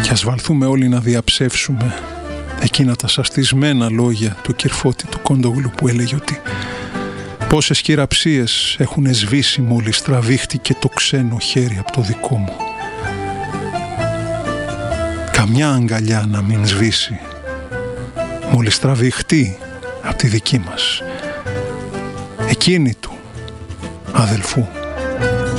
Κι ας βαλθούμε όλοι να διαψεύσουμε εκείνα τα σαστισμένα λόγια του Κυρφώτη του Κόντογλου που έλεγε ότι πόσες χειραψίες έχουν σβήσει μόλις τραβήχτηκε το ξένο χέρι από το δικό μου. Καμιά αγκαλιά να μην σβήσει μόλις τραβηχτεί από τη δική μας, εκείνη του αδελφού.